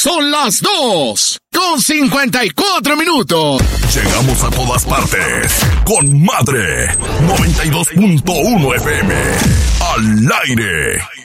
Son las 2:54. Llegamos a todas partes con Madre 92.1 FM. Al aire.